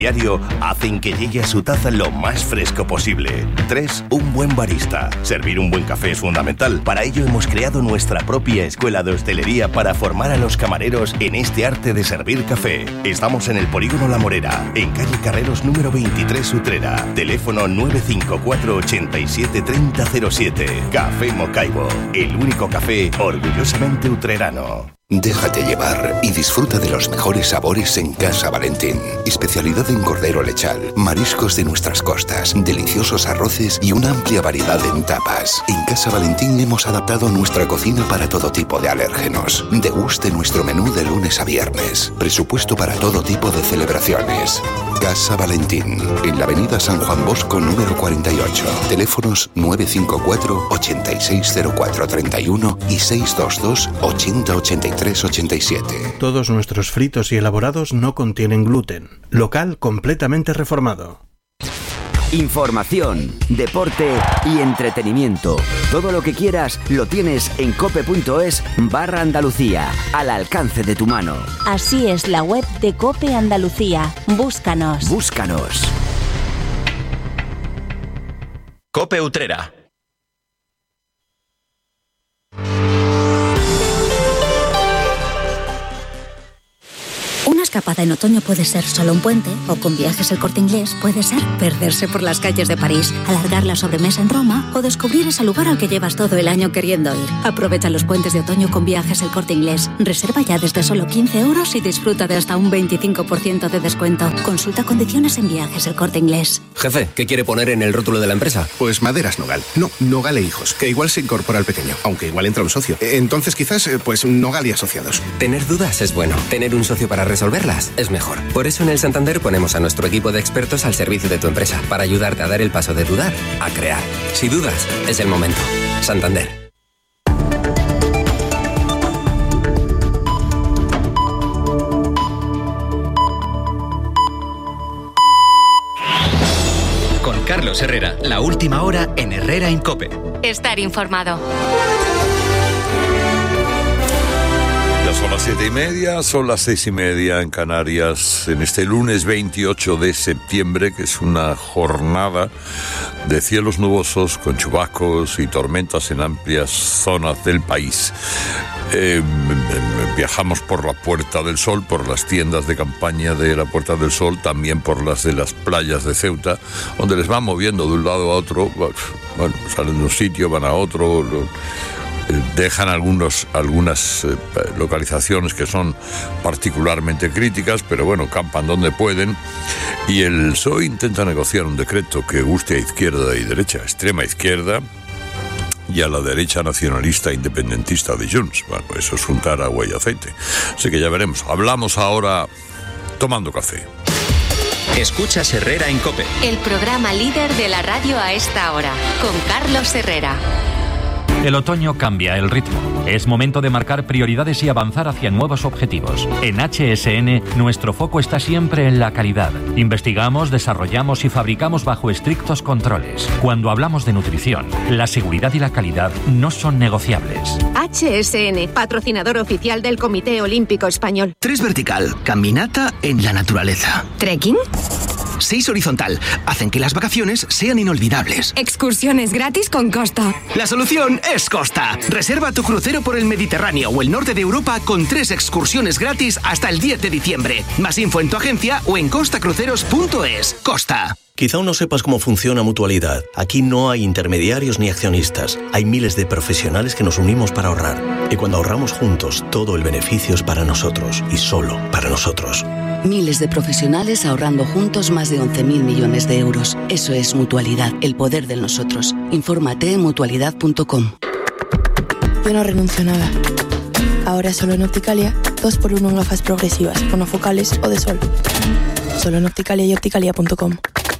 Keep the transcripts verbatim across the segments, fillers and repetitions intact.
diario hacen que llegue a su taza lo más fresco posible. tres. Un buen barista. Servir un buen café es fundamental. Para ello hemos creado nuestra propia escuela de hostelería para formar a los camareros en este arte de servir café. Estamos en el Polígono La Morera, en calle Carreros número veintitrés, Utrera. Teléfono nueve cinco cuatro, ochenta y siete, treinta cero siete. Café Mocaibo, el único café orgullosamente utrerano. Déjate llevar y disfruta de los mejores sabores en Casa Valentín. Especialidad en cordero lechal, mariscos de nuestras costas, deliciosos arroces y una amplia variedad en tapas. En Casa Valentín hemos adaptado nuestra cocina para todo tipo de alérgenos. Deguste nuestro menú de lunes a viernes. Presupuesto para todo tipo de celebraciones. Casa Valentín, en la avenida San Juan Bosco número cuarenta y ocho. Teléfonos nueve cinco cuatro, ochenta y seis cero cuatro treinta y uno y seis dos dos, ochenta ochenta y tres ochenta y siete. Todos nuestros fritos y elaborados no contienen gluten. Local completamente reformado. Información, deporte y entretenimiento. Todo lo que quieras lo tienes en cope.es barra Andalucía, al alcance de tu mano. Así es la web de Cope Andalucía. Búscanos. Búscanos. Cope Utrera. Una escapada en otoño puede ser solo un puente, o con Viajes El Corte Inglés puede ser perderse por las calles de París, alargar la sobremesa en Roma o descubrir ese lugar al que llevas todo el año queriendo ir. Aprovecha los puentes de otoño con Viajes El Corte Inglés. Reserva ya desde solo quince euros y disfruta de hasta un veinticinco por ciento de descuento. Consulta condiciones en Viajes El Corte Inglés. Jefe, ¿qué quiere poner en el rótulo de la empresa? Pues Maderas Nogal. No, Nogal e Hijos, que igual se incorpora al pequeño, aunque igual entra un socio. Entonces quizás, pues Nogal y Asociados. Tener dudas es bueno. Tener un socio para resolverlas es mejor. Por eso en el Santander ponemos a nuestro equipo de expertos al servicio de tu empresa, para ayudarte a dar el paso de dudar a crear. Si dudas, es el momento. Santander. Con Carlos Herrera, la última hora en Herrera en Cope. Estar informado. Son las siete y media, son las seis y media en Canarias, en este lunes veintiocho de septiembre, que es una jornada de cielos nubosos con chubascos y tormentas en amplias zonas del país. Eh, viajamos por la Puerta del Sol, por las tiendas de campaña de la Puerta del Sol, también por las de las playas de Ceuta, donde les van moviendo de un lado a otro. Bueno, salen de un sitio, van a otro. Dejan algunos, algunas eh, localizaciones que son particularmente críticas, pero bueno, campan donde pueden. Y el P S O E intenta negociar un decreto que guste a izquierda y derecha, extrema izquierda, y a la derecha nacionalista independentista de Junts. Bueno, eso es untar agua y aceite. Así que ya veremos. Hablamos ahora tomando café. Escuchas Herrera en Cope. El programa líder de la radio a esta hora, con Carlos Herrera. El otoño cambia el ritmo. Es momento de marcar prioridades y avanzar hacia nuevos objetivos. En H S N, nuestro foco está siempre en la calidad. Investigamos, desarrollamos y fabricamos bajo estrictos controles. Cuando hablamos de nutrición, la seguridad y la calidad no son negociables. H S N, patrocinador oficial del Comité Olímpico Español. Tres vertical, caminata en la naturaleza. ¿Trekking? Seis horizontal, hacen que las vacaciones sean inolvidables. Excursiones gratis con Costa. La solución es Costa. Reserva tu crucero por el Mediterráneo o el norte de Europa con tres excursiones gratis hasta el diez de diciembre. Más info en tu agencia o en costa cruceros punto es. Costa. Quizá aún no sepas cómo funciona Mutualidad. Aquí no hay intermediarios ni accionistas. Hay miles de profesionales que nos unimos para ahorrar. Y cuando ahorramos juntos, todo el beneficio es para nosotros y solo para nosotros. Miles de profesionales ahorrando juntos más de once mil millones de euros. Eso es Mutualidad, el poder de nosotros. Infórmate en mutualidad punto com. Yo no renuncio a nada. Ahora solo en Opticalia, dos por uno en gafas progresivas, monofocales o de sol. Solo en Opticalia y opticalia punto com.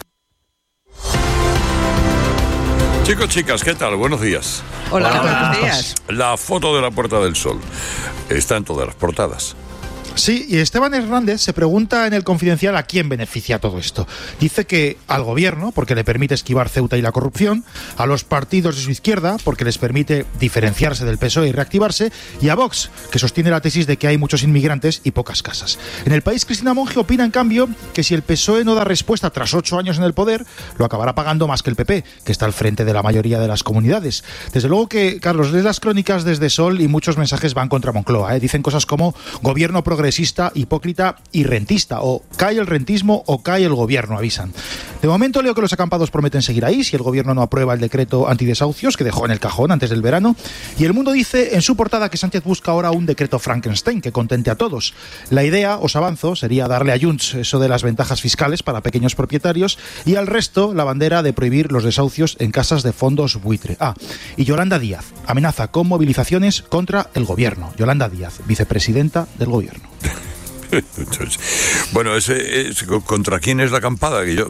Chicos, chicas, ¿qué tal? Buenos días. Hola, buenos días. La foto de la Puerta del Sol está en todas las portadas. Sí, y Esteban Hernández se pregunta en El Confidencial a quién beneficia todo esto. Dice que al gobierno, porque le permite esquivar Ceuta y la corrupción, a los partidos de su izquierda, porque les permite diferenciarse del P S O E y reactivarse, y a Vox, que sostiene la tesis de que hay muchos inmigrantes y pocas casas. En El País, Cristina Monge opina, en cambio, que si el P S O E no da respuesta tras ocho años en el poder, lo acabará pagando más que el P P, que está al frente de la mayoría de las comunidades. Desde luego que, Carlos, lees las crónicas desde Sol y muchos mensajes van contra Moncloa, ¿eh? Dicen cosas como gobierno progresista, progresista, hipócrita y rentista, o cae el rentismo o cae el gobierno, avisan. De momento leo que los acampados prometen seguir ahí si el gobierno no aprueba el decreto antidesahucios que dejó en el cajón antes del verano, y El Mundo dice en su portada que Sánchez busca ahora un decreto Frankenstein que contente a todos. La idea, os avanzo, sería darle a Junts eso de las ventajas fiscales para pequeños propietarios y al resto la bandera de prohibir los desahucios en casas de fondos buitre. Ah, y Yolanda Díaz amenaza con movilizaciones contra el gobierno. Yolanda Díaz, vicepresidenta del gobierno. Bueno, ese, ese, ¿contra quién es la acampada? Que yo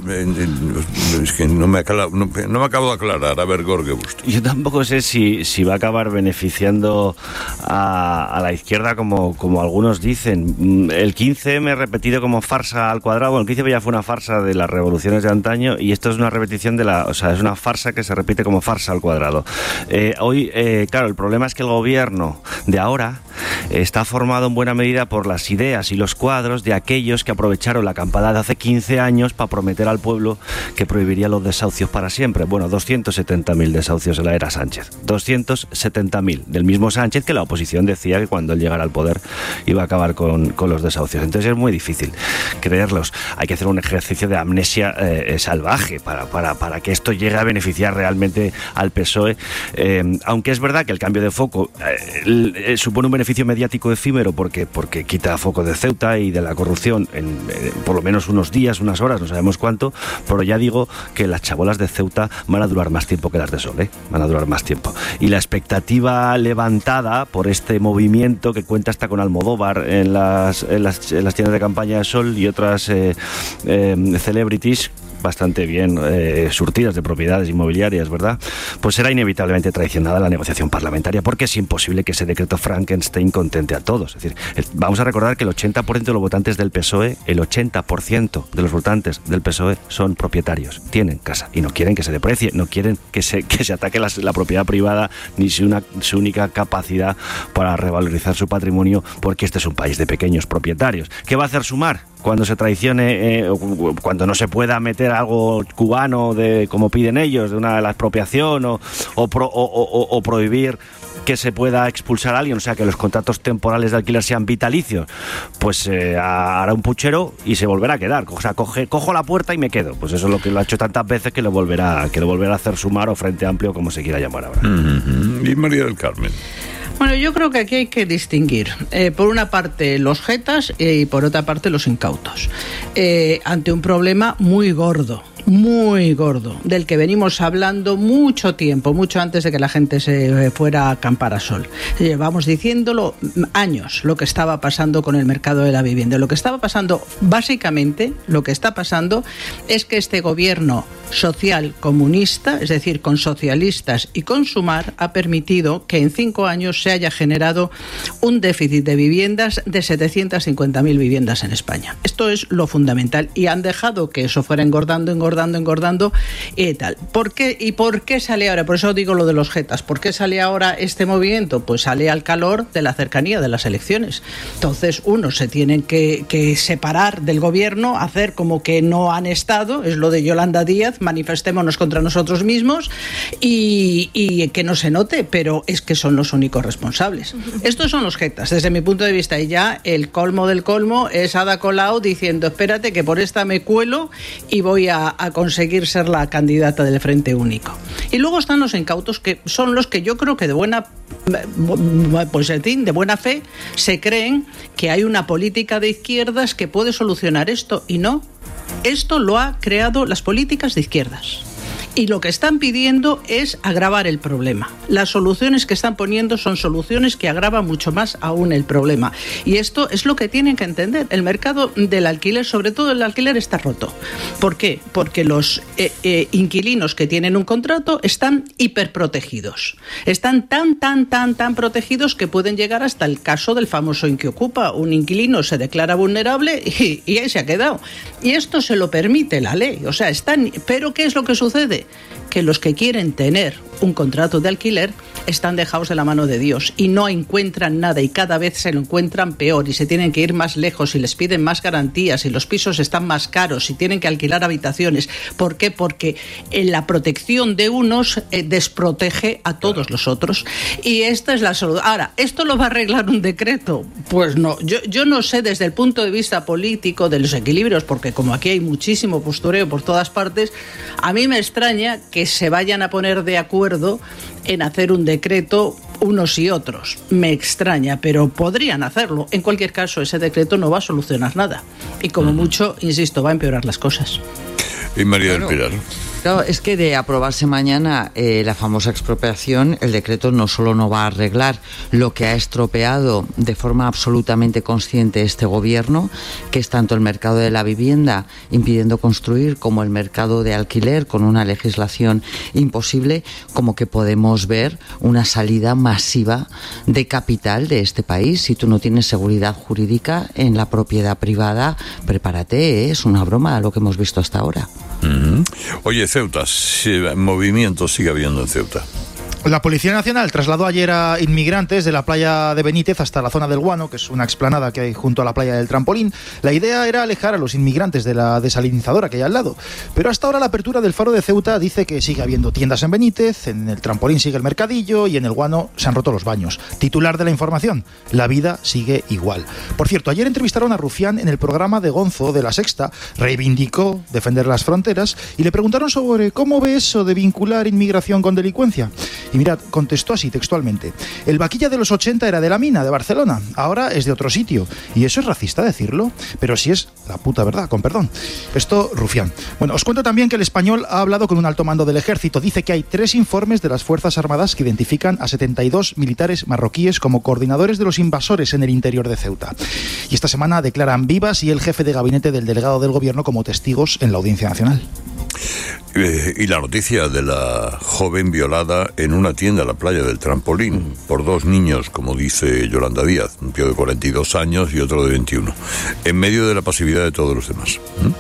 es que no me, acala, no, no me acabo de aclarar. A ver, Gorge Busto. Yo tampoco sé si, si va a acabar beneficiando a, a la izquierda como, como algunos dicen. El quince eme repetido como farsa al cuadrado. Bueno, el quince eme ya fue una farsa de las revoluciones de antaño y esto es una repetición de la... O sea, es una farsa que se repite como farsa al cuadrado. Eh, hoy, eh, claro, el problema es que el gobierno de ahora está formado en buena medida por las ideas y los cuadros de aquellos que aprovecharon la acampada de hace quince años para prometer al pueblo que prohibiría los desahucios para siempre. Bueno, doscientos setenta mil desahucios en la era Sánchez. doscientos setenta mil. Del mismo Sánchez que la oposición decía que cuando él llegara al poder iba a acabar con, con los desahucios. Entonces es muy difícil creerlos. Hay que hacer un ejercicio de amnesia eh, salvaje para, para, para que esto llegue a beneficiar realmente al P S O E. Eh, aunque es verdad que el cambio de foco eh, supone un beneficio mediático efímero porque, porque quita foco de Ceuta y de la corrupción en, en por lo menos unos días, unas horas, no sabemos cuánto, pero ya digo que las chabolas de Ceuta van a durar más tiempo que las de Sol, ¿eh? Van a durar más tiempo. Y la expectativa levantada por este movimiento que cuenta hasta con Almodóvar en las, en las, en las tiendas de campaña de Sol y otras eh, eh, celebrities bastante bien eh, surtidas de propiedades inmobiliarias, ¿verdad? Pues será inevitablemente traicionada la negociación parlamentaria porque es imposible que ese decreto Frankenstein contente a todos. Es decir, el, vamos a recordar que el ochenta por ciento de los votantes del P S O E, el ochenta por ciento de los votantes del P S O E son propietarios, tienen casa y no quieren que se deprecie, no quieren que se, que se ataque la, la propiedad privada ni su, una, su única capacidad para revalorizar su patrimonio porque este es un país de pequeños propietarios. ¿Qué va a hacer Sumar cuando se traicione, eh, cuando no se pueda meter algo cubano de como piden ellos, de una de la expropiación o, o, pro, o, o, o prohibir que se pueda expulsar a alguien, o sea, que los contratos temporales de alquiler sean vitalicios? Pues eh, hará un puchero y se volverá a quedar. O sea, coge, cojo la puerta y me quedo. Pues eso es lo que lo ha hecho tantas veces que lo volverá, que lo volverá a hacer Sumar o Frente Amplio, como se quiera llamar ahora. Uh-huh. Y María del Carmen. Bueno, yo creo que aquí hay que distinguir, eh, por una parte los jetas eh, y por otra parte los incautos, eh, ante un problema muy gordo. Muy gordo, del que venimos hablando mucho tiempo, mucho antes de que la gente se fuera a acampar a Sol. Llevamos diciéndolo años, lo que estaba pasando con el mercado de la vivienda. Lo que estaba pasando, básicamente, lo que está pasando es que este gobierno social comunista, es decir, con socialistas y con Sumar, ha permitido que en cinco años se haya generado un déficit de viviendas de setecientas cincuenta mil viviendas en España. Esto es lo fundamental y han dejado que eso fuera engordando, engordando, engordando, engordando y tal. ¿Por qué? ¿Y por qué sale ahora? Por eso digo lo de los jetas. ¿Por qué sale ahora este movimiento? Pues sale al calor de la cercanía de las elecciones. Entonces, unos se tienen que, que separar del gobierno, hacer como que no han estado, es lo de Yolanda Díaz, manifestémonos contra nosotros mismos y, y que no se note, pero es que son los únicos responsables. Estos son los jetas, desde mi punto de vista, y ya el colmo del colmo es Ada Colau diciendo, espérate que por esta me cuelo y voy a, a conseguir ser la candidata del Frente Único. Y luego están los incautos, que son los que yo creo que de buena pues de buena fe se creen que hay una política de izquierdas que puede solucionar esto, y no. Esto lo ha creado las políticas de izquierdas. Y lo que están pidiendo es agravar el problema. Las soluciones que están poniendo son soluciones que agravan mucho más aún el problema. Y esto es lo que tienen que entender. El mercado del alquiler, sobre todo el alquiler, está roto. ¿Por qué? Porque los eh, eh, inquilinos que tienen un contrato están hiperprotegidos. Están tan, tan, tan, tan protegidos que pueden llegar hasta el caso del famoso Inquiocupa. Un inquilino se declara vulnerable y, y ahí se ha quedado. Y esto se lo permite la ley. O sea, están... ¿Pero qué es lo que sucede? Que los que quieren tener un contrato de alquiler están dejados de la mano de Dios y no encuentran nada, y cada vez se lo encuentran peor y se tienen que ir más lejos y les piden más garantías y los pisos están más caros y tienen que alquilar habitaciones. ¿Por qué? Porque en la protección de unos eh, desprotege a todos los otros, y esta es la solución. Ahora, ¿esto lo va a arreglar un decreto? Pues no, yo, yo no sé desde el punto de vista político de los equilibrios, porque como aquí hay muchísimo postureo por todas partes, a mí me extraña que se vayan a poner de acuerdo en hacer un decreto unos y otros. Me extraña, pero podrían hacerlo. En cualquier caso, ese decreto no va a solucionar nada. Y como mucho, insisto, va a empeorar las cosas. Y María del Pilar. Claro, es que de aprobarse mañana eh, la famosa expropiación, el decreto no solo no va a arreglar lo que ha estropeado de forma absolutamente consciente este gobierno, que es tanto el mercado de la vivienda impidiendo construir como el mercado de alquiler con una legislación imposible, como que podemos ver una salida masiva de capital de este país. Si tú no tienes seguridad jurídica en la propiedad privada, prepárate, ¿eh? Es una broma lo que hemos visto hasta ahora. Uh-huh. Oye, Ceuta, si, movimiento sigue habiendo en Ceuta. La Policía Nacional trasladó ayer a inmigrantes de la playa de Benítez hasta la zona del Guano, que es una explanada que hay junto a la playa del Trampolín. La idea era alejar a los inmigrantes de la desalinizadora que hay al lado. Pero hasta ahora la apertura del Faro de Ceuta dice que sigue habiendo tiendas en Benítez, en el Trampolín sigue el mercadillo y en el Guano se han roto los baños. Titular de la información: la vida sigue igual. Por cierto, ayer entrevistaron a Rufián en el programa de Gonzo de La Sexta. Reivindicó defender las fronteras y le preguntaron sobre cómo ve eso de vincular inmigración con delincuencia. Y mirad, contestó así textualmente: el vaquilla de los ochenta era de la Mina, de Barcelona, ahora es de otro sitio. ¿Y eso es racista decirlo? Pero si es la puta verdad, con perdón. Esto, Rufián. Bueno, os cuento también que el Español ha hablado con un alto mando del ejército. Dice que hay tres informes de las Fuerzas Armadas que identifican a setenta y dos militares marroquíes como coordinadores de los invasores en el interior de Ceuta. Y esta semana declaran Vivas y el jefe de gabinete del delegado del gobierno como testigos en la Audiencia Nacional. Eh, y la noticia de la joven violada en una tienda a la playa del Trampolín por dos niños, como dice Yolanda Díaz, un tío de cuarenta y dos años y otro de veintiuno, en medio de la pasividad de todos los demás. ¿Mm?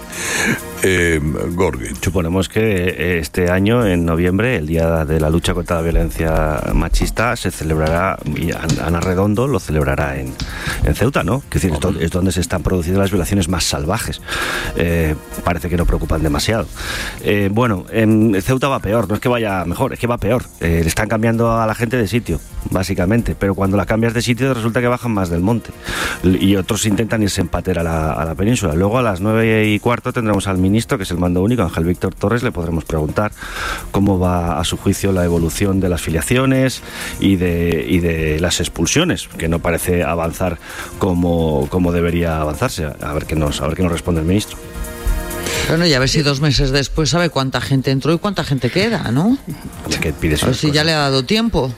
Eh, Gorgi. Suponemos que este año, en noviembre, el Día de la Lucha contra la Violencia Machista, se celebrará, y Ana Redondo lo celebrará en, en Ceuta, ¿no? Es decir, es donde se están produciendo las violaciones más salvajes. Eh, parece que no preocupan demasiado. Eh, bueno, en Ceuta va peor, no es que vaya mejor, es que va peor. Eh, le están cambiando a la gente de sitio, básicamente, pero cuando la cambias de sitio resulta que bajan más del monte. Y otros intentan irse en patera a la, a la península. Luego a las nueve y cuarto tendremos al ministro, que es el mando único, Ángel Víctor Torres. Le podremos preguntar cómo va a su juicio la evolución de las filiaciones y de, y de las expulsiones, que no parece avanzar como, como debería avanzarse. A ver qué nos, a ver qué nos responde el ministro. Bueno, y a ver si dos meses después sabe cuánta gente entró y cuánta gente queda, ¿no? Es que pides a ver si cosas. Ya le ha dado tiempo.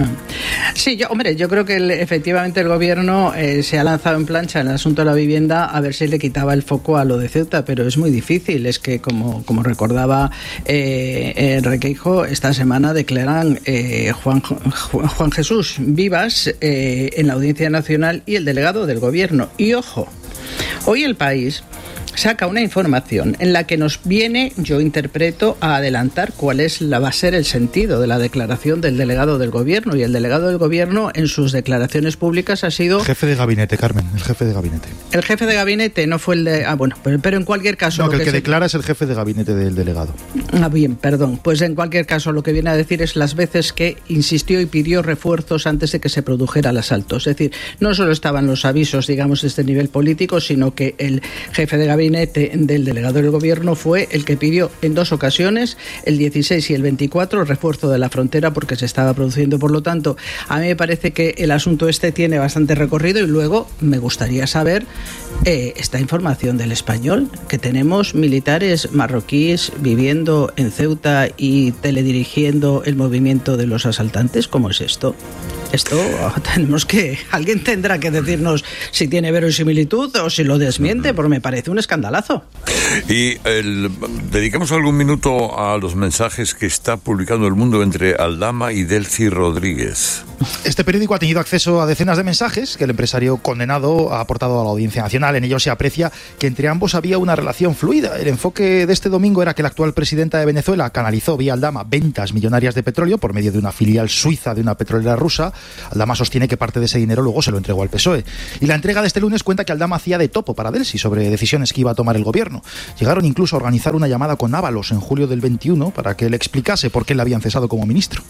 Sí, yo, hombre, yo creo que el, efectivamente el gobierno eh, se ha lanzado en plancha en el asunto de la vivienda a ver si le quitaba el foco a lo de Ceuta, pero es muy difícil. Es que, como, como recordaba eh, eh, Requeijo, esta semana declaran eh, Juan, Juan Jesús Vivas eh, en la Audiencia Nacional y el delegado del gobierno. Y ojo, hoy El País saca una información en la que nos viene, yo interpreto, a adelantar cuál es la va a ser el sentido de la declaración del delegado del gobierno. Y el delegado del gobierno en sus declaraciones públicas ha sido... Jefe de gabinete, Carmen, el jefe de gabinete. El jefe de gabinete no fue el de... Ah, bueno, pero, pero en cualquier caso... No, que el que, que se... declara es el jefe de gabinete del delegado. Ah, bien, perdón. Pues en cualquier caso lo que viene a decir es las veces que insistió y pidió refuerzos antes de que se produjera el asalto. Es decir, no solo estaban los avisos, digamos, de este nivel político, sino que el jefe de gabinete gabinete del delegado del gobierno fue el que pidió en dos ocasiones, el dieciséis y el veinticuatro, el refuerzo de la frontera porque se estaba produciendo. Por lo tanto, a mí me parece que el asunto este tiene bastante recorrido y luego me gustaría saber eh, esta información del Español, que tenemos militares marroquíes viviendo en Ceuta y teledirigiendo el movimiento de los asaltantes. ¿Cómo es esto? Esto tenemos que... Alguien tendrá que decirnos si tiene verosimilitud o si lo desmiente, porque me parece un escandalazo. Y el, dediquemos algún minuto a los mensajes que está publicando El Mundo entre Aldama y Delcy Rodríguez. Este periódico ha tenido acceso a decenas de mensajes que el empresario condenado ha aportado a la Audiencia Nacional. En ellos se aprecia que entre ambos había una relación fluida. El enfoque de este domingo era que la actual presidenta de Venezuela canalizó vía Aldama ventas millonarias de petróleo por medio de una filial suiza de una petrolera rusa. Aldama sostiene que parte de ese dinero luego se lo entregó al P S O E. Y la entrega de este lunes cuenta que Aldama hacía de topo para Delcy sobre decisiones que iba a tomar el gobierno. Llegaron incluso a organizar una llamada con Ábalos en julio del veintiuno para que le explicase por qué le habían cesado como ministro.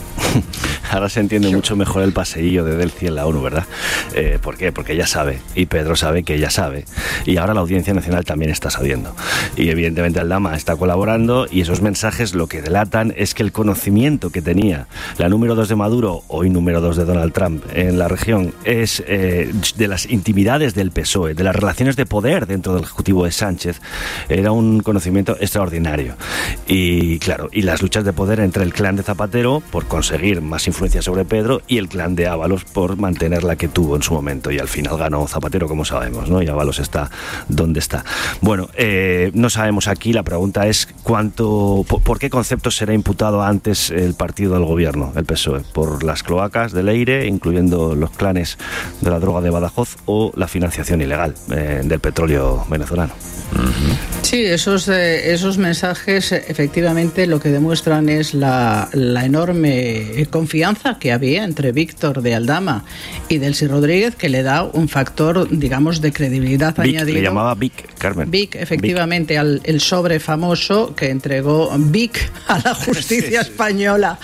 Ahora se entiende mucho mejor el paseillo de Delcy en la ONU, ¿verdad? Eh, ¿Por qué? Porque ella sabe, y Pedro sabe que ella sabe, y ahora la Audiencia Nacional también está sabiendo. Y evidentemente Aldama está colaborando, y esos mensajes lo que delatan es que el conocimiento que tenía la número dos de Maduro, hoy número dos de Donald Trump, en la región, es eh, de las intimidades del P S O E, de las relaciones de poder dentro del Ejecutivo de Sánchez, era un conocimiento extraordinario. Y claro, y las luchas de poder entre el clan de Zapatero, por conseguir más influencia sobre Pedro, y el clan de Ábalos por mantener la que tuvo en su momento, y al final ganó Zapatero, como sabemos, ¿no? Y Ábalos está donde está. Bueno, eh, no sabemos aquí, la pregunta es cuánto, por, por qué concepto será imputado antes el partido del gobierno, el P S O E, por las cloacas de Leire, incluyendo los clanes de la droga de Badajoz, o la financiación ilegal eh, del petróleo venezolano. Uh-huh. Sí, esos, eh, esos mensajes efectivamente lo que demuestran es la, la enorme confianza que había entre Víctor de Aldama y Delcy Rodríguez, que le da un factor, digamos, de credibilidad Vic, añadido. Le llamaba Vic, Carmen. Vic, efectivamente, Vic. Al el sobre famoso que entregó Vic a la justicia sí, sí. española.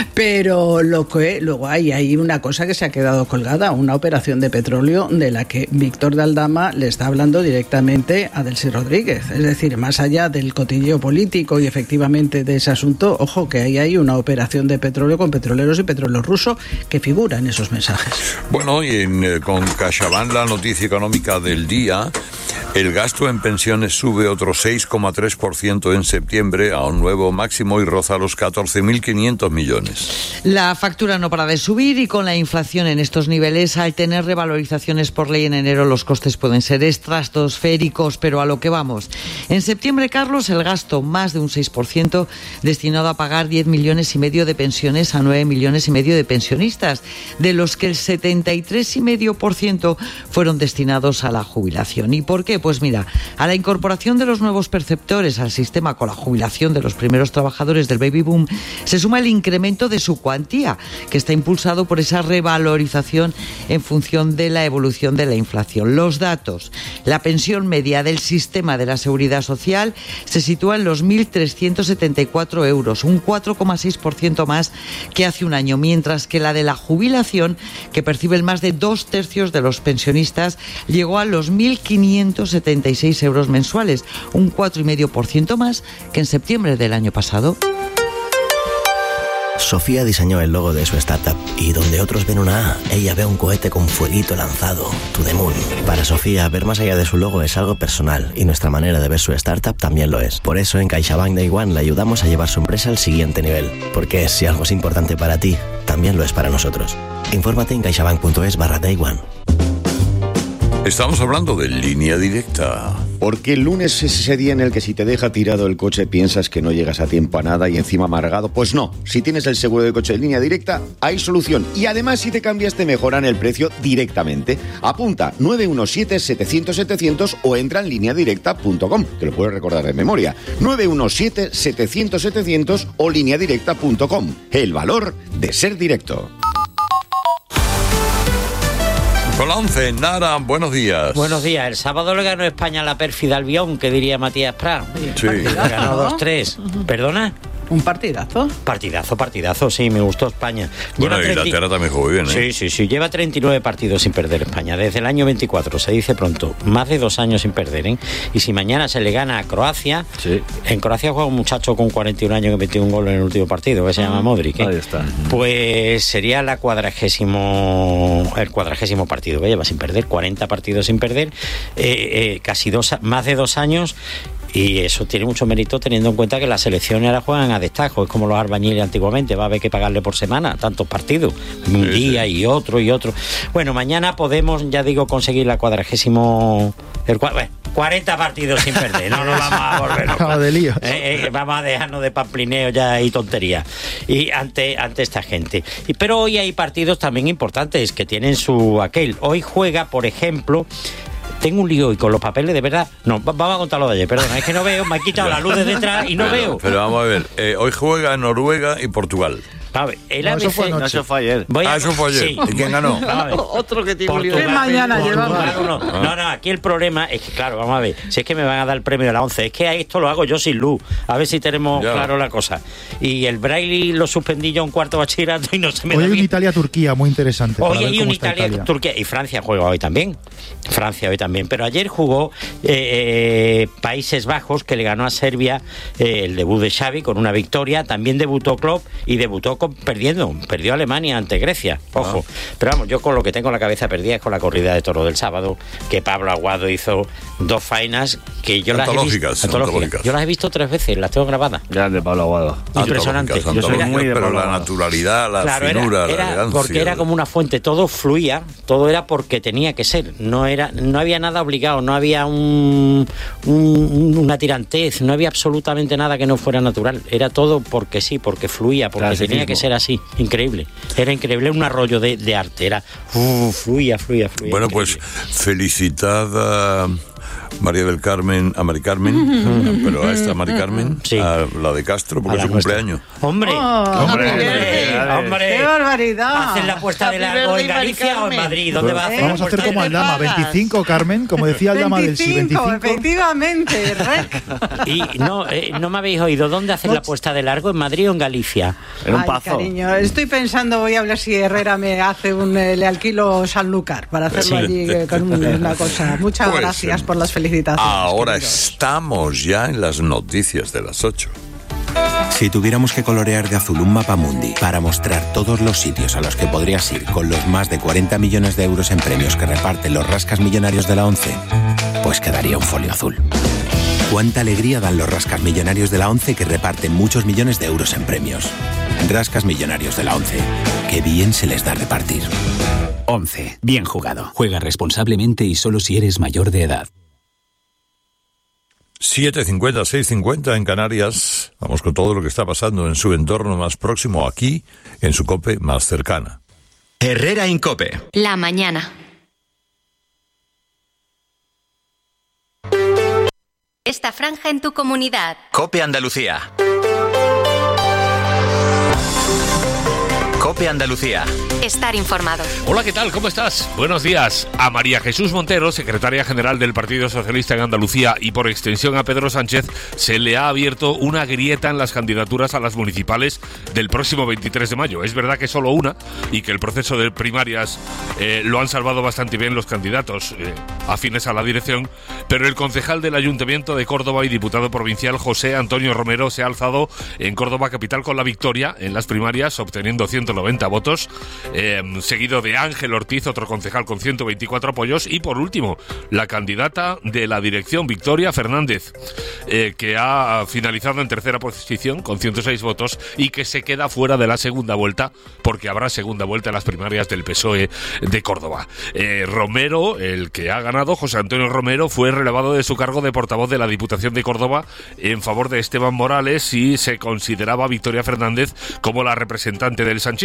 Pero lo que luego hay, hay una cosa que se ha quedado colgada, una operación de petróleo de la que Víctor de Aldama le está hablando directamente a Delcy Rodríguez. Es decir, más allá del cotilleo político y efectivamente de ese asunto, ojo que ahí hay una operación de petróleo con petroleros y petróleo ruso que figura en esos mensajes. Bueno, y en, eh, con CaixaBank, la noticia económica del día, el gasto en pensiones sube otro seis coma tres por ciento en septiembre a un nuevo máximo y roza los catorce mil quinientos millones. La factura no para de subir y con la inflación en estos niveles, al tener revalorizaciones por ley en enero, los costes pueden ser estratosféricos, pero a lo que vamos. En septiembre, Carlos, el gasto más de un seis por ciento destinado a pagar diez millones y medio de pensiones a nueve millones y medio de pensionistas, de los que el setenta y tres coma cinco por ciento fueron destinados a la jubilación. ¿Y por qué? Pues mira, a la incorporación de los nuevos perceptores al sistema con la jubilación de los primeros trabajadores del baby boom se suma el incremento de su cuantía, que está impulsado por esa revalorización en función de la evolución de la inflación. Los datos: la pensión media del sistema de la Seguridad Social se sitúa en los mil trescientos setenta y cuatro euros, un cuatro coma seis por ciento más que hace un año, mientras que la de la jubilación, que perciben más de dos tercios de los pensionistas, llegó a los mil quinientos setenta y seis euros mensuales, un cuatro coma cinco por ciento más que en septiembre del año pasado. Sofía diseñó el logo de su startup y donde otros ven una A, ella ve un cohete con fueguito lanzado, To The Moon. Para Sofía, ver más allá de su logo es algo personal y nuestra manera de ver su startup también lo es. Por eso en CaixaBank Day One le ayudamos a llevar su empresa al siguiente nivel, porque si algo es importante para ti, también lo es para nosotros. Infórmate en caixabank.es barra Day One. Estamos hablando de Línea Directa. Porque el lunes es ese día en el que si te deja tirado el coche piensas que no llegas a tiempo a nada y encima amargado. Pues no, si tienes el seguro de coche de Línea Directa, hay solución. Y además si te cambias te mejoran el precio directamente. Apunta nueve uno siete, setecientos, setecientos o entra en línea directa punto com. Te lo puedes recordar de memoria. nueve uno siete, setecientos, setecientos o línea directa punto com. El valor de ser directo. Con la once, Nara, buenos días. Buenos días. El sábado le ganó España a la pérfida Albión, que diría Matías Prat. Sí. Le ganó dos tres. ¿Perdona? Un partidazo. Partidazo, partidazo, sí, me gustó España. Bueno, Lleva Inglaterra treinta... también jugó bien, ¿eh? Sí, sí, sí, lleva treinta y nueve partidos sin perder España, desde el año veinticuatro, se dice pronto, más de dos años sin perder, ¿eh? Y si mañana se le gana a Croacia, sí. En Croacia juega un muchacho con cuarenta y un años que metió un gol en el último partido, que se llama Modric, ¿eh? Ahí está. Pues sería la cuadragésimo, el cuadragésimo partido que lleva sin perder, cuarenta partidos sin perder, eh, eh, casi dos, más de dos años. Y eso tiene mucho mérito teniendo en cuenta que las selecciones ahora juegan a destajo, es como los albañiles antiguamente, va a haber que pagarle por semana tantos partidos, un sí, día sí. y otro y otro. Bueno, mañana podemos, ya digo, conseguir la cuadragésimo... El, bueno, cuarenta partidos sin perder, no nos vamos a volver locos. de líos. Eh, eh, vamos a dejarnos de pamplineo ya y tonterías y ante, ante esta gente. Y, pero hoy hay partidos también importantes que tienen su aquel. Hoy juega, por ejemplo... Tengo un lío y con los papeles, de verdad. No, vamos a contarlo de ayer, perdón, es que no veo, me ha quitado la luz de detrás y no pero, veo. Pero vamos a ver, eh, hoy juega Noruega y Portugal. A ver, el no, A B C... Eso fue, no, eso fue ayer. Voy a... Ah, eso fue ayer. Sí. ¿Y quién ganó? Otro que tiene Portugal, un mañana llevamos. No, no, no, aquí el problema es que, claro, vamos a ver, si es que me van a dar el premio de la once, es que esto lo hago yo sin luz, a ver si tenemos ya. claro la cosa. Y el Braille lo suspendí yo un cuarto bachillerato y no se me hoy da hay bien. un Italia-Turquía muy interesante. Hoy hay un Italia-Turquía y Francia juega hoy también. Francia hoy también, pero ayer jugó eh, eh, Países Bajos, que le ganó a Serbia eh, el debut de Xavi con una victoria, también debutó Klopp y debutó con, perdiendo, perdió Alemania ante Grecia, ojo, ah. pero vamos, yo con lo que tengo la cabeza perdida es con la corrida de toro del sábado, que Pablo Aguado hizo dos faenas que yo las he visto, antológicas. Yo las he visto tres veces, las tengo grabadas. Grande Pablo Aguado. Impresionante. Yo soy muy de pero la naturalidad, la claro, finura, era, era la elegancia. Porque era como una fuente, todo fluía, todo era porque tenía que ser, no era, no había nada obligado, no había un, un, una tirantez, no había absolutamente nada que no fuera natural, era todo porque sí, porque fluía, porque claro, tenía que ser así, increíble, era increíble, un arroyo de, de arte, era uh, fluía, fluía, fluía. Bueno, increíble. Pues felicidad a María del Carmen, a Mari Carmen, pero a esta Mari Carmen, sí. a la de Castro, porque es su cumpleaños. ¡Hombre! Oh, ¡Hombre! ¡Hombre! ¡Hombre! ¡Qué barbaridad! ¿Hacen la puesta de largo en Galicia o en Madrid? ¿Dónde va a hacer? Vamos a hacer como Aldama, veinticinco, Carmen, como decía Aldama del sí, veinticinco. Efectivamente, Y no, eh, no me habéis oído, ¿dónde hacen la puesta de largo? ¿En Madrid o en Galicia? En un Ay, pazo. Cariño, estoy pensando, voy a hablar si Herrera me hace un, eh, le alquilo Sanlúcar para hacerlo sí. allí eh, con un, una cosa. Muchas pues, gracias por las felicitaciones. Ahora queridos. Estamos ya en las noticias de las ocho. Si tuviéramos que colorear de azul un mapa mundi para mostrar todos los sitios a los que podrías ir con los más de cuarenta millones de euros en premios que reparten los rascas millonarios de la ONCE, pues quedaría un folio azul. Cuánta alegría dan los rascas millonarios de la ONCE que reparten muchos millones de euros en premios. Rascas millonarios de la ONCE. Qué bien se les da repartir. ONCE. Bien jugado. Juega responsablemente y solo si eres mayor de edad. siete cincuenta, seis cincuenta en Canarias. Vamos con todo lo que está pasando en su entorno más próximo, aquí, en su COPE más cercana. Herrera Incope. La mañana. Esta franja en tu comunidad. COPE Andalucía. COPE Andalucía. Estar informado. Hola, ¿qué tal? ¿Cómo estás? Buenos días. A María Jesús Montero, secretaria general del Partido Socialista en Andalucía y por extensión a Pedro Sánchez, se le ha abierto una grieta en las candidaturas a las municipales del próximo veintitrés de mayo. Es verdad que solo una y que el proceso de primarias eh, lo han salvado bastante bien los candidatos eh, afines a la dirección, pero el concejal del Ayuntamiento de Córdoba y diputado provincial José Antonio Romero se ha alzado en Córdoba capital con la victoria en las primarias, obteniendo ciento noventa votos. Eh, seguido de Ángel Ortiz, otro concejal con ciento veinticuatro apoyos, y por último la candidata de la dirección, Victoria Fernández, eh, que ha finalizado en tercera posición con ciento seis votos y que se queda fuera de la segunda vuelta porque habrá segunda vuelta en las primarias del P S O E de Córdoba. eh, Romero, el que ha ganado, José Antonio Romero, fue relevado de su cargo de portavoz de la Diputación de Córdoba en favor de Esteban Morales y se consideraba a Victoria Fernández como la representante del sanchismo.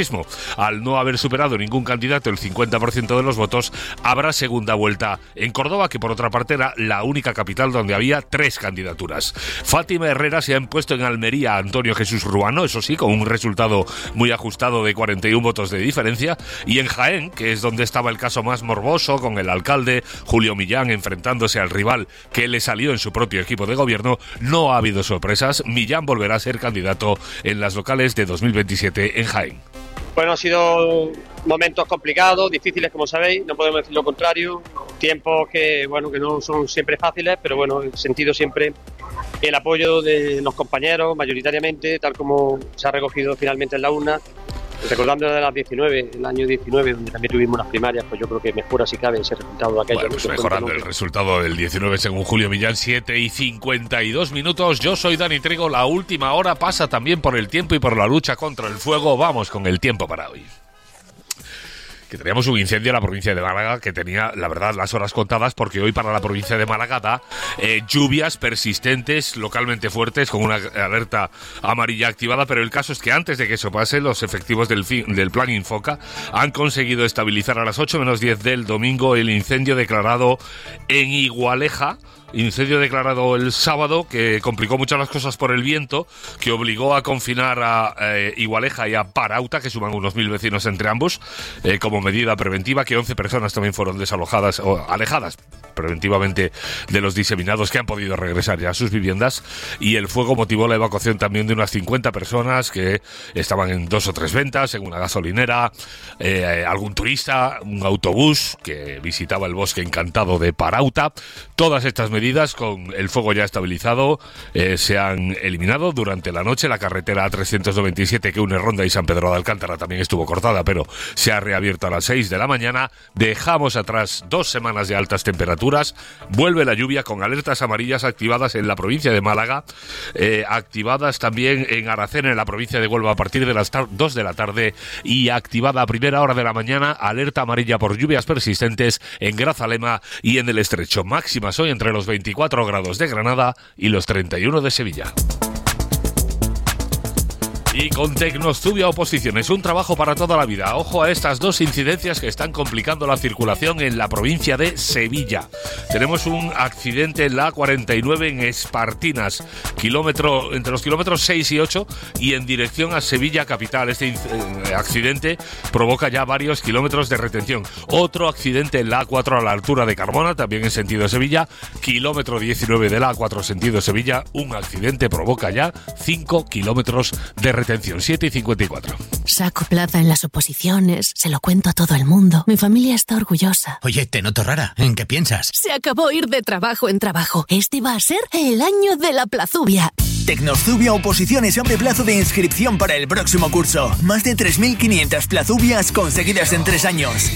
mismo. Al no haber superado ningún candidato el cincuenta por ciento de los votos, habrá segunda vuelta en Córdoba, que por otra parte era la única capital donde había tres candidaturas. Fátima Herrera se ha impuesto en Almería a Antonio Jesús Ruano, eso sí, con un resultado muy ajustado de cuarenta y uno votos de diferencia, y en Jaén, que es donde estaba el caso más morboso, con el alcalde Julio Millán enfrentándose al rival que le salió en su propio equipo de gobierno, no ha habido sorpresas. Millán volverá a ser candidato en las locales de dos mil veintisiete en Jaén. Bueno, han sido momentos complicados, difíciles, como sabéis, no podemos decir lo contrario, tiempos que, bueno, que no son siempre fáciles, pero bueno, he sentido siempre el apoyo de los compañeros, mayoritariamente, tal como se ha recogido finalmente en la urna. Recordando de las diecinueve, el año diecinueve, donde también tuvimos unas primarias, pues yo creo que mejora si cabe ese resultado de aquello. Bueno, pues mejorando el resultado del diecinueve según Julio Millán, siete y cincuenta y dos minutos. Yo soy Dani Trigo, la última hora pasa también por el tiempo y por la lucha contra el fuego. Vamos con el tiempo para hoy. Que teníamos un incendio en la provincia de Málaga que tenía, la verdad, las horas contadas, porque hoy para la provincia de Málaga da eh, lluvias persistentes, localmente fuertes, con una alerta amarilla activada, pero el caso es que antes de que eso pase, los efectivos del, fin, del Plan Infoca han conseguido estabilizar a las ocho menos diez del domingo el incendio declarado en Igualeja. Incendio declarado el sábado que complicó mucho las cosas por el viento, que obligó a confinar a eh, Igualeja y a Parauta, que suman unos mil vecinos entre ambos, eh, como medida preventiva, que once personas también fueron desalojadas o alejadas preventivamente de los diseminados, que han podido regresar ya a sus viviendas, y el fuego motivó la evacuación también de unas cincuenta personas que estaban en dos o tres ventas, en una gasolinera, eh, algún turista, un autobús que visitaba el bosque encantado de Parauta. Todas estas medidas, con el fuego ya estabilizado, eh, se han eliminado durante la noche. La carretera A trescientos noventa y siete que une Ronda y San Pedro de Alcántara también estuvo cortada, pero se ha reabierto a las seis de la mañana. Dejamos atrás dos semanas de altas temperaturas. Vuelve la lluvia con alertas amarillas activadas en la provincia de Málaga, eh, activadas también en Aracena, en la provincia de Huelva, a partir de las dos de la tarde, y activada a primera hora de la mañana alerta amarilla por lluvias persistentes en Grazalema y en el Estrecho. Máximas hoy entre los veinticuatro grados de Granada y los treinta y uno de Sevilla. Y con Tecnostudio Oposiciones, un trabajo para toda la vida. Ojo a estas dos incidencias que están complicando la circulación en la provincia de Sevilla. Tenemos un accidente en la A cuarenta y nueve en Espartinas, kilómetro, entre los kilómetros seis y ocho, y en dirección a Sevilla capital. Este eh, accidente provoca ya varios kilómetros de retención. Otro accidente en la A cuatro a la altura de Carmona, también en sentido Sevilla, kilómetro diecinueve de la A cuatro sentido Sevilla. Un accidente provoca ya cinco kilómetros de retención. Atención, siete y cincuenta y cuatro. Saco plaza en las oposiciones, se lo cuento a todo el mundo. Mi familia está orgullosa. Oye, te noto rara. ¿En qué piensas? Se acabó ir de trabajo en trabajo. Este va a ser el año de la plazubia. Tecnostudia Oposiciones abre plazo de inscripción para el próximo curso. Más de tres mil quinientas plazubias conseguidas en tres años.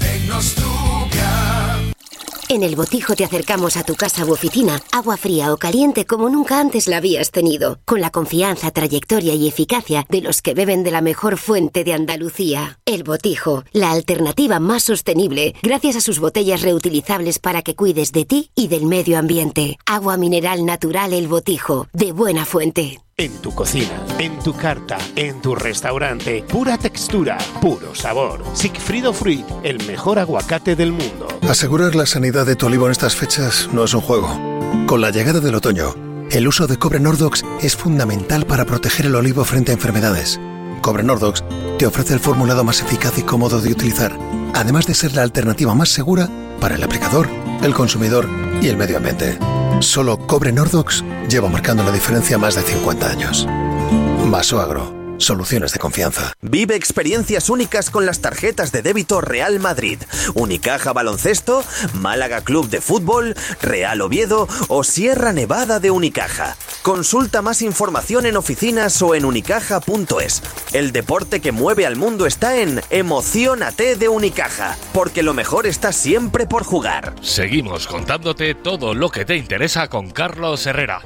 Tecnostudia. En El Botijo te acercamos a tu casa u oficina agua fría o caliente como nunca antes la habías tenido, con la confianza, trayectoria y eficacia de los que beben de la mejor fuente de Andalucía. El Botijo, la alternativa más sostenible, gracias a sus botellas reutilizables para que cuides de ti y del medio ambiente. Agua mineral natural El Botijo, de buena fuente. En tu cocina, en tu carta, en tu restaurante, pura textura, puro sabor. Sigfrido Fruit, el mejor aguacate del mundo. Asegurar la sanidad de tu olivo en estas fechas no es un juego. Con la llegada del otoño, el uso de cobre Nordox es fundamental para proteger el olivo frente a enfermedades. Cobre Nordox te ofrece el formulado más eficaz y cómodo de utilizar, además de ser la alternativa más segura para el aplicador, el consumidor y el medio ambiente. Solo Cobre Nordox lleva marcando la diferencia más de cincuenta años. Masoagro. Soluciones de confianza. Vive experiencias únicas con las tarjetas de débito Real Madrid, Unicaja Baloncesto, Málaga Club de Fútbol, Real Oviedo o Sierra Nevada de Unicaja. Consulta más información en oficinas o en unicaja punto es. El deporte que mueve al mundo está en Emociónate de Unicaja, porque lo mejor está siempre por jugar. Seguimos contándote todo lo que te interesa con Carlos Herrera.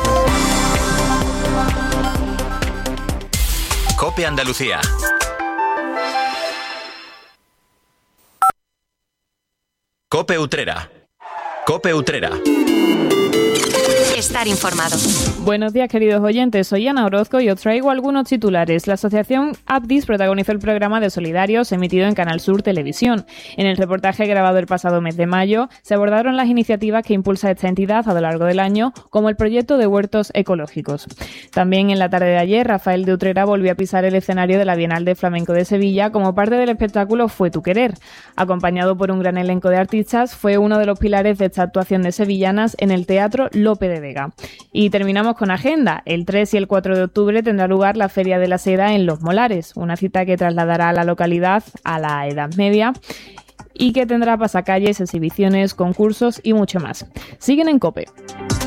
COPE Andalucía. COPE Utrera. COPE Utrera. estar informado. Buenos días, queridos oyentes. Soy Ana Orozco y os traigo algunos titulares. La asociación Abdis protagonizó el programa de Solidarios emitido en Canal Sur Televisión. En el reportaje grabado el pasado mes de mayo se abordaron las iniciativas que impulsa esta entidad a lo largo del año, como el proyecto de huertos ecológicos. También en la tarde de ayer, Rafael de Utrera volvió a pisar el escenario de la Bienal de Flamenco de Sevilla como parte del espectáculo Fue tu querer. Acompañado por un gran elenco de artistas, fue uno de los pilares de esta actuación de sevillanas en el Teatro Lope de Vega. Y terminamos con agenda. El tres y el cuatro de octubre tendrá lugar la Feria de la Seda en Los Molares, una cita que trasladará a la localidad a la Edad Media y que tendrá pasacalles, exhibiciones, concursos y mucho más. Siguen en COPE.